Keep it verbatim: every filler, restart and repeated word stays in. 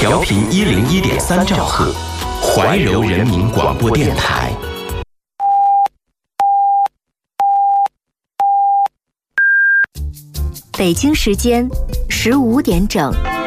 调频一零一点三兆赫，怀柔人民广播电台。 北京时间十五点整。